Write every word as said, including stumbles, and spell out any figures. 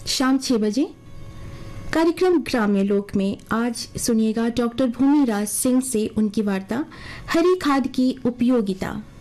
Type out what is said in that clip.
शाम छह बजे कार्यक्रम ग्राम्य लोक में आज सुनिएगा डॉक्टर भूमिराज सिंह से उनकी वार्ता हरी खाद की उपयोगिता।